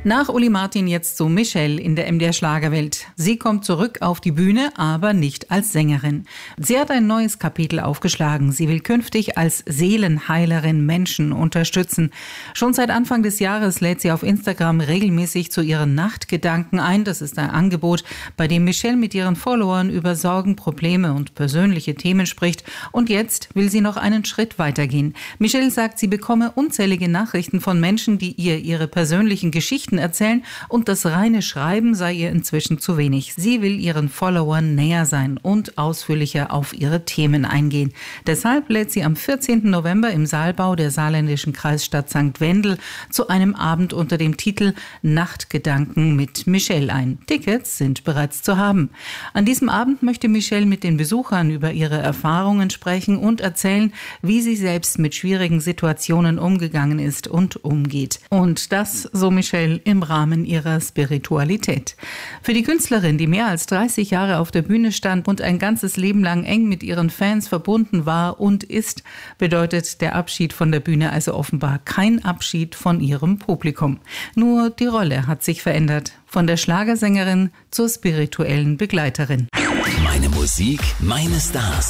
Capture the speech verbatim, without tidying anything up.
Nach Uli Martin jetzt zu Michelle in der M D R Schlagerwelt. Sie kommt zurück auf die Bühne, aber nicht als Sängerin. Sie hat ein neues Kapitel aufgeschlagen. Sie will künftig als Seelenheilerin Menschen unterstützen. Schon seit Anfang des Jahres lädt sie auf Instagram regelmäßig zu ihren Nachtgedanken ein. Das ist ein Angebot, bei dem Michelle mit ihren Followern über Sorgen, Probleme und persönliche Themen spricht. Und jetzt will sie noch einen Schritt weitergehen. Michelle sagt, sie bekomme unzählige Nachrichten von Menschen, die ihr ihre persönlichen Geschichten erzählen, und das reine Schreiben sei ihr inzwischen zu wenig. Sie will ihren Followern näher sein und ausführlicher auf ihre Themen eingehen. Deshalb lädt sie am vierzehnten November im Saalbau der saarländischen Kreisstadt Sankt Wendel zu einem Abend unter dem Titel Nachtgedanken mit Michelle ein. Tickets sind bereits zu haben. An diesem Abend möchte Michelle mit den Besuchern über ihre Erfahrungen sprechen und erzählen, wie sie selbst mit schwierigen Situationen umgegangen ist und umgeht. Und das, so Michelle, im Rahmen ihrer Spiritualität. Für die Künstlerin, die mehr als dreißig Jahre auf der Bühne stand und ein ganzes Leben lang eng mit ihren Fans verbunden war und ist, bedeutet der Abschied von der Bühne also offenbar kein Abschied von ihrem Publikum. Nur die Rolle hat sich verändert. Von der Schlagersängerin zur spirituellen Begleiterin. Meine Musik, meine Stars.